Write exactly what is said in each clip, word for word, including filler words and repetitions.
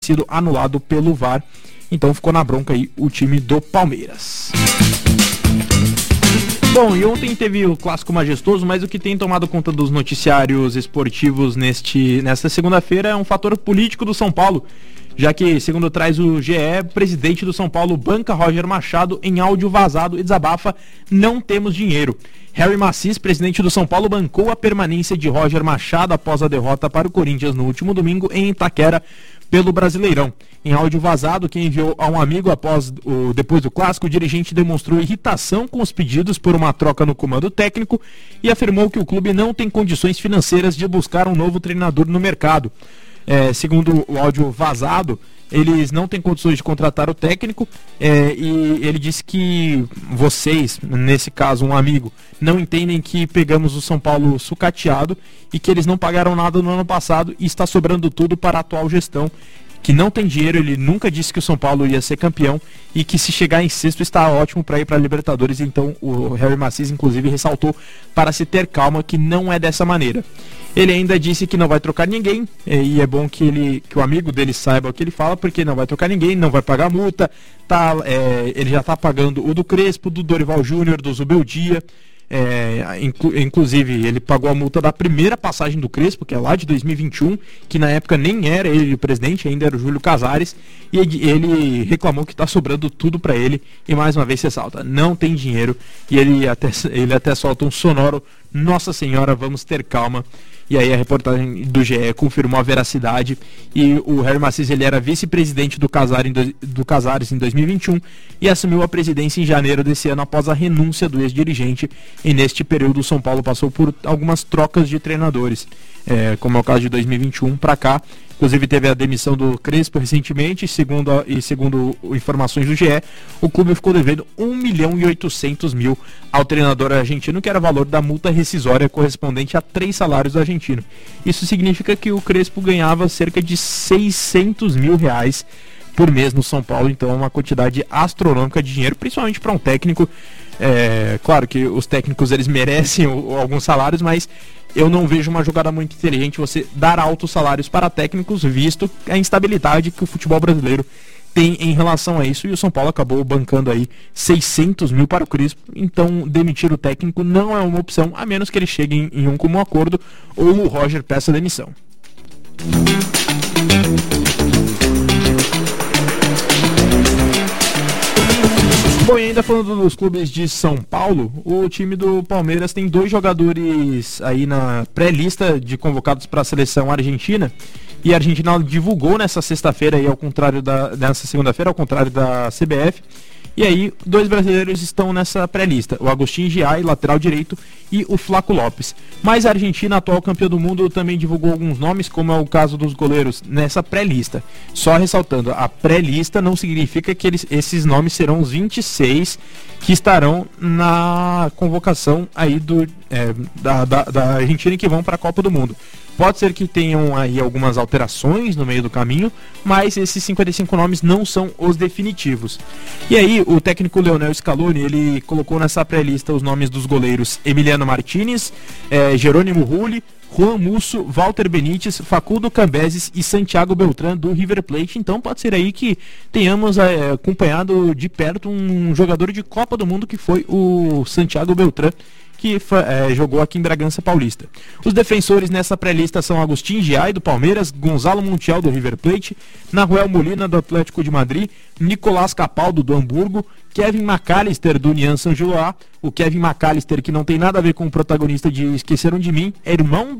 sido anulado pelo V A R. Então ficou na bronca aí o time do Palmeiras. Bom, e ontem teve o clássico majestoso, mas o que tem tomado conta dos noticiários esportivos neste, nesta segunda-feira é um fator político do São Paulo, já que, segundo traz o G E, o presidente do São Paulo banca Roger Machado em áudio vazado e desabafa: não temos dinheiro. Harry Macis, presidente do São Paulo, bancou a permanência de Roger Machado após a derrota para o Corinthians no último domingo em Itaquera pelo Brasileirão. Em áudio vazado que enviou a um amigo após o, depois do clássico, o dirigente demonstrou irritação com os pedidos por uma troca no comando técnico e afirmou que o clube não tem condições financeiras de buscar um novo treinador no mercado. É, segundo o áudio vazado, eles não têm condições de contratar o técnico, é, e ele disse que vocês, nesse caso um amigo, não entendem que pegamos o São Paulo sucateado e que eles não pagaram nada no ano passado e está sobrando tudo para a atual gestão, que não tem dinheiro. Ele nunca disse que o São Paulo ia ser campeão e que se chegar em sexto está ótimo para ir para a Libertadores. Então o Harry Macis inclusive ressaltou para se ter calma que não é dessa maneira. Ele ainda disse que não vai trocar ninguém, e é bom que, ele, que o amigo dele saiba o que ele fala, porque não vai trocar ninguém, não vai pagar multa, tá, é, ele já está pagando o do Crespo, do Dorival Júnior, do Zubeldia, é, inclu, inclusive ele pagou a multa da primeira passagem do Crespo, que é lá de dois mil e vinte e um, que na época nem era ele o presidente, ainda era o Júlio Casares, e ele, ele reclamou que está sobrando tudo para ele, e mais uma vez ressalta: não tem dinheiro, e ele até, ele até solta um sonoro: Nossa Senhora, vamos ter calma. E aí a reportagem do G E confirmou a veracidade, e o Harry Macis, ele era vice-presidente do Casares, em do, do Casares em dois mil e vinte e um e assumiu a presidência em janeiro desse ano após a renúncia do ex-dirigente, e neste período o São Paulo passou por algumas trocas de treinadores, é, como é o caso de dois mil e vinte e um para cá. Inclusive teve a demissão do Crespo recentemente, segundo a, e segundo informações do G E, o clube ficou devendo um milhão e oitocentos mil ao treinador argentino, que era o valor da multa rescisória correspondente a três salários do argentino. Isso significa que o Crespo ganhava cerca de seiscentos mil reais por mês no São Paulo, então é uma quantidade astronômica de dinheiro, principalmente para um técnico. É, claro que os técnicos eles merecem o, alguns salários, mas eu não vejo uma jogada muito inteligente você dar altos salários para técnicos, visto a instabilidade que o futebol brasileiro tem em relação a isso, e o São Paulo acabou bancando aí seiscentos mil para o Crespo. Então demitir o técnico não é uma opção, a menos que ele chegue em, em um comum acordo ou o Roger peça demissão. Bom, e ainda falando dos clubes de São Paulo, o time do Palmeiras tem dois jogadores aí na pré-lista de convocados para a seleção argentina, e a Argentina divulgou nessa sexta-feira, aí, ao contrário da, nessa segunda-feira, ao contrário da C B F, e aí dois brasileiros estão nessa pré-lista: o Agustín Giai, lateral direito, e o Flaco Lopes. Mas a Argentina, atual campeã do mundo, também divulgou alguns nomes, como é o caso dos goleiros, nessa pré-lista. Só ressaltando, a pré-lista não significa que eles, esses nomes serão os vinte e seis que estarão na convocação aí do, é, da, da, da Argentina, que vão para a Copa do Mundo. Pode ser que tenham aí algumas alterações no meio do caminho, mas esses cinquenta e cinco nomes não são os definitivos. E aí o técnico Leonel Scaloni, ele colocou nessa pré-lista os nomes dos goleiros Emiliano Martinez, eh, Jerônimo Rulli, Juan Musso, Walter Benítez, Facundo Cambeses e Santiago Beltrán do River Plate. Então pode ser aí que tenhamos é, acompanhado de perto um jogador de Copa do Mundo, que foi o Santiago Beltrán, que é, jogou aqui em Bragança Paulista. Os defensores nessa pré-lista são Agustín Giai, do Palmeiras, Gonzalo Montiel, do River Plate, Nahuel Molina, do Atlético de Madrid, Nicolás Capaldo, do Hamburgo, Kevin McAllister, do União São Giloá. O Kevin McAllister, que não tem nada a ver com o protagonista de Esqueceram de Mim, é irmão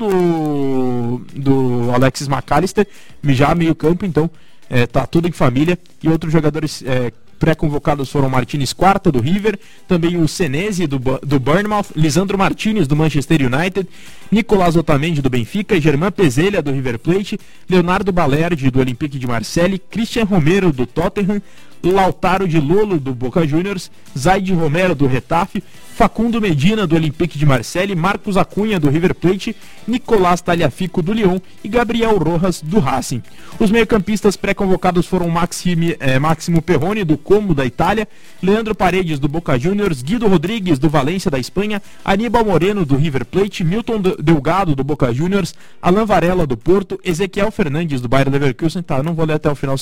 do, do Alexis McAllister, já meio campo, então é, tá tudo em família. E outros jogadores é, pré-convocados foram Martínez Quarta, do River, também o Senesi, do, do Bournemouth, Lisandro Martínez, do Manchester United, Nicolás Otamendi, do Benfica, Germán Pezelha, do River Plate, Leonardo Balerdi, do Olympique de Marseille, Christian Romero, do Tottenham, Lautaro de Lolo, do Boca Juniors, Zaid Romero, do Retafe, Facundo Medina, do Olympique de Marseille, Marcos Acunha, do River Plate, Nicolás Tagliafico, do Lyon e Gabriel Rojas, do Racing. Os meio-campistas pré-convocados foram Maxime, eh, Máximo Perrone, do Como, da Itália, Leandro Paredes, do Boca Juniors, Guido Rodrigues, do Valência, da Espanha, Aníbal Moreno, do River Plate, Milton Delgado, do Boca Juniors, Alan Varela, do Porto, Ezequiel Fernandes, do Bayer Leverkusen. Tá, não vou ler até o final